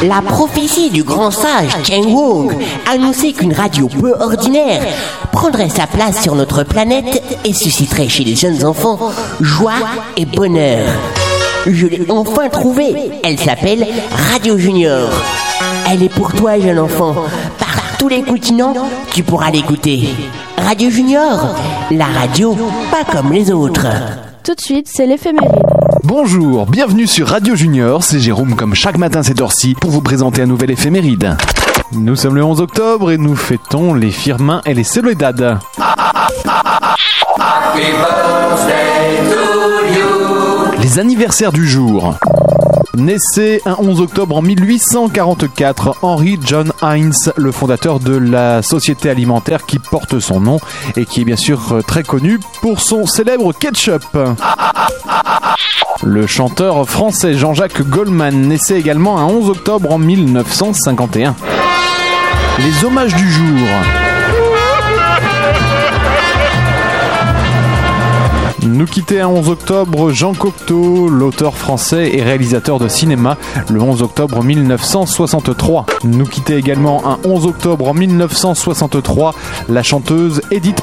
La prophétie du grand sage Cheng Wong annonçait qu'une radio peu ordinaire prendrait sa place sur notre planète et susciterait chez les jeunes enfants joie et bonheur. Je l'ai enfin trouvée. Elle s'appelle Radio Junior. Elle est pour toi, jeune enfant. Par tous les continents, tu pourras l'écouter. Radio Junior, la radio pas comme les autres. Tout de suite, c'est l'éphéméride. Bonjour, bienvenue sur Radio Junior, c'est Jérôme comme chaque matin cette heure-ci pour vous présenter un nouvel éphéméride. Nous sommes le 11 octobre et nous fêtons les Firmin et les Soledad. Les anniversaires du jour. Naissait un 11 octobre en 1844, Henry John Heinz, le fondateur de la société alimentaire qui porte son nom et qui est bien sûr très connu pour son célèbre ketchup. Le chanteur français Jean-Jacques Goldman naissait également un 11 octobre en 1951. Les hommages du jour. Nous quittait un 11 octobre Jean Cocteau, l'auteur français et réalisateur de cinéma, le 11 octobre 1963. Nous quittait également un 11 octobre en 1963 la chanteuse Edith